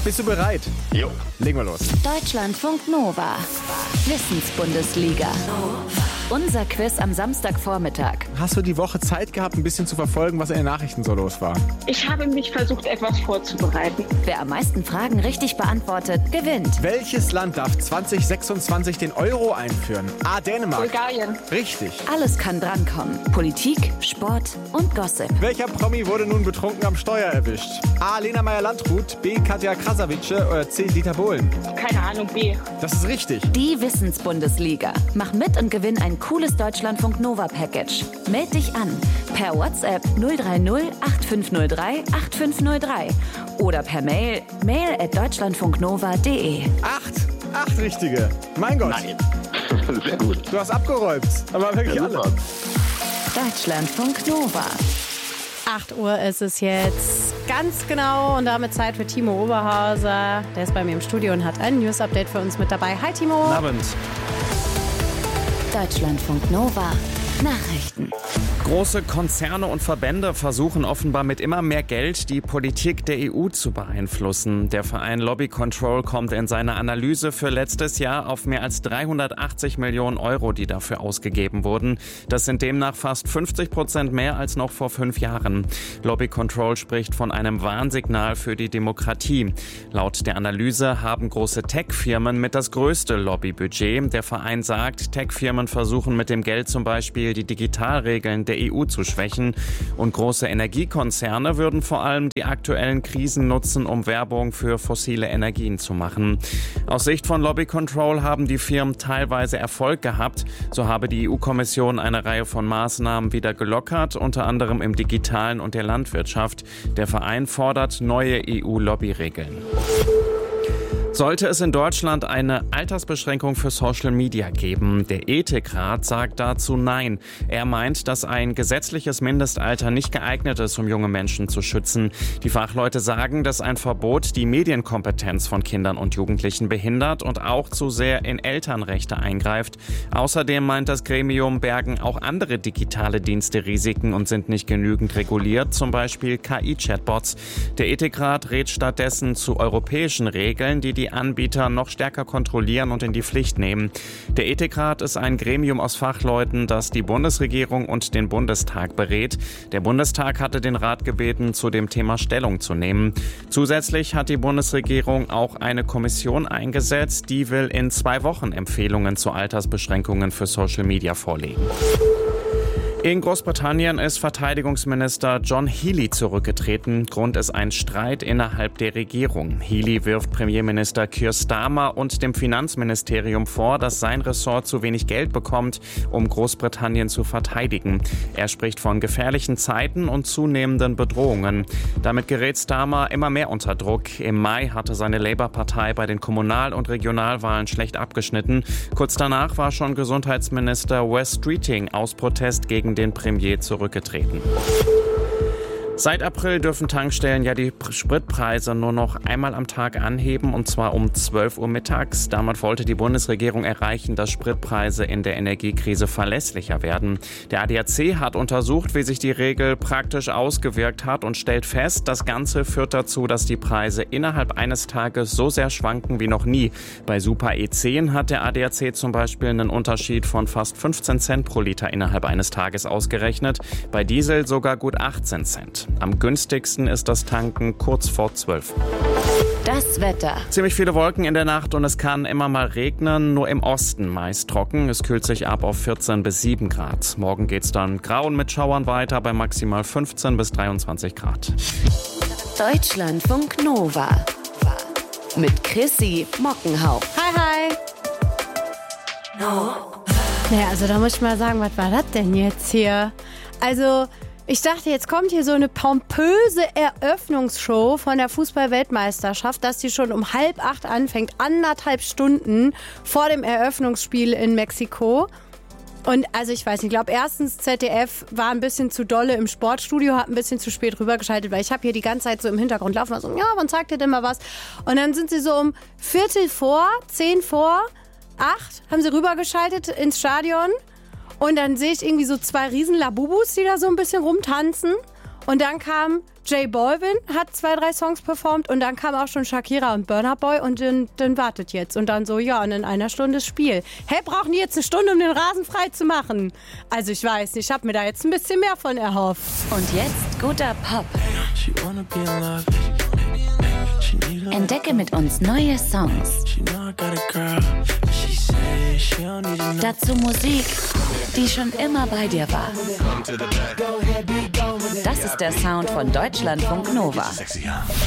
Bist du bereit? Jo. Legen wir los. Deutschlandfunk Nova. Wissensbundesliga. Unser Quiz am Samstagvormittag. Hast du die Woche Zeit gehabt, ein bisschen zu verfolgen, was in den Nachrichten so los war? Ich habe mich versucht, etwas vorzubereiten. Wer am meisten Fragen richtig beantwortet, gewinnt. Welches Land darf 2026 den Euro einführen? A. Dänemark. Bulgarien. Richtig. Alles kann drankommen. Politik, Sport und Gossip. Welcher Promi wurde nun betrunken am Steuer erwischt? A. Lena Meyer-Landrut, B. Katja Krasavice oder C. Dieter Bohlen? Keine Ahnung, B. Das ist richtig. Die Wissensbundesliga. Mach mit und gewinn ein cooles Deutschlandfunk Nova Package. Meld dich an per WhatsApp 030 8503 8503 oder per mail@deutschlandfunknova.de. Acht richtige. Mein Gott. Nein. Sehr gut. Du hast abgeräumt. Aber wirklich Ja, alle. super. Deutschlandfunk Nova. 8 Uhr ist es jetzt ganz genau und damit Zeit für Timo Oberhauser. Der ist bei mir im Studio und hat ein News-Update für uns mit dabei. Hi Timo. Guten Abend. Deutschlandfunk Nova. Nachrichten. Große Konzerne und Verbände versuchen offenbar mit immer mehr Geld die Politik der EU zu beeinflussen. Der Verein Lobby Control kommt in seiner Analyse für letztes Jahr auf mehr als 380 Millionen Euro, die dafür ausgegeben wurden. Das sind demnach fast 50% mehr als noch vor 5 Jahren. Lobby Control spricht von einem Warnsignal für die Demokratie. Laut der Analyse haben große Tech-Firmen mit das größte Lobbybudget. Der Verein sagt, Tech-Firmen versuchen mit dem Geld zum Beispiel die Digitalregeln der EU zu schwächen. Und große Energiekonzerne würden vor allem die aktuellen Krisen nutzen, um Werbung für fossile Energien zu machen. Aus Sicht von Lobby Control haben die Firmen teilweise Erfolg gehabt. So habe die EU-Kommission eine Reihe von Maßnahmen wieder gelockert, unter anderem im Digitalen und der Landwirtschaft. Der Verein fordert neue EU-Lobbyregeln. Sollte es in Deutschland eine Altersbeschränkung für Social Media geben? Der Ethikrat sagt dazu Nein. Er meint, dass ein gesetzliches Mindestalter nicht geeignet ist, um junge Menschen zu schützen. Die Fachleute sagen, dass ein Verbot die Medienkompetenz von Kindern und Jugendlichen behindert und auch zu sehr in Elternrechte eingreift. Außerdem meint das Gremium, bergen auch andere digitale Dienste Risiken und sind nicht genügend reguliert, zum Beispiel KI-Chatbots. Der Ethikrat rät stattdessen zu europäischen Regeln, die Anbieter noch stärker kontrollieren und in die Pflicht nehmen. Der Ethikrat ist ein Gremium aus Fachleuten, das die Bundesregierung und den Bundestag berät. Der Bundestag hatte den Rat gebeten, zu dem Thema Stellung zu nehmen. Zusätzlich hat die Bundesregierung auch eine Kommission eingesetzt, die will in 2 Wochen Empfehlungen zu Altersbeschränkungen für Social Media vorlegen. In Großbritannien ist Verteidigungsminister John Healey zurückgetreten. Grund ist ein Streit innerhalb der Regierung. Healey wirft Premierminister Keir Starmer und dem Finanzministerium vor, dass sein Ressort zu wenig Geld bekommt, um Großbritannien zu verteidigen. Er spricht von gefährlichen Zeiten und zunehmenden Bedrohungen. Damit gerät Starmer immer mehr unter Druck. Im Mai hatte seine Labour-Partei bei den Kommunal- und Regionalwahlen schlecht abgeschnitten. Kurz danach war schon Gesundheitsminister Wes Streeting aus Protest gegen den Premier zurückgetreten. Seit April dürfen Tankstellen ja die Spritpreise nur noch einmal am Tag anheben, und zwar um 12 Uhr mittags. Damit wollte die Bundesregierung erreichen, dass Spritpreise in der Energiekrise verlässlicher werden. Der ADAC hat untersucht, wie sich die Regel praktisch ausgewirkt hat und stellt fest, das Ganze führt dazu, dass die Preise innerhalb eines Tages so sehr schwanken wie noch nie. Bei Super E10 hat der ADAC zum Beispiel einen Unterschied von fast 15 Cent pro Liter innerhalb eines Tages ausgerechnet, bei Diesel sogar gut 18 Cent. Am günstigsten ist das Tanken kurz vor 12. Das Wetter. Ziemlich viele Wolken in der Nacht und es kann immer mal regnen, nur im Osten meist trocken. Es kühlt sich ab auf 14 bis 7 Grad. Morgen geht's dann grau und mit Schauern weiter bei maximal 15 bis 23 Grad. Deutschlandfunk Nova. Mit Chrissy Mockenhaupt. Hi. Naja, also da muss ich mal sagen, was war das denn jetzt hier? Also, ich dachte, jetzt kommt hier so eine pompöse Eröffnungsshow von der Fußball-Weltmeisterschaft, dass die schon um 7:30 anfängt, 1,5 Stunden vor dem Eröffnungsspiel in Mexiko. Und also ich weiß nicht, ich glaube erstens ZDF war ein bisschen zu dolle im Sportstudio, hat ein bisschen zu spät rübergeschaltet, weil ich habe hier die ganze Zeit so im Hintergrund laufen und so, ja, wann sagt ihr denn mal was? Und dann sind sie so um 7:45 haben sie rübergeschaltet ins Stadion. Und dann sehe ich irgendwie so 2 riesen Labubus, die da so ein bisschen rumtanzen. Und dann kam J Balvin, hat 2, 3 Songs performt und dann kam auch schon Shakira und Burna Boy und dann wartet jetzt. Und dann so, ja, und in einer Stunde ist Spiel. Hey, brauchen die jetzt eine Stunde, um den Rasen frei zu machen? Also ich weiß nicht, ich habe mir da jetzt ein bisschen mehr von erhofft. Und jetzt guter Pop. Entdecke mit uns neue Songs. Dazu Musik, die schon immer bei dir war. Das ist der Sound von Deutschlandfunk Nova.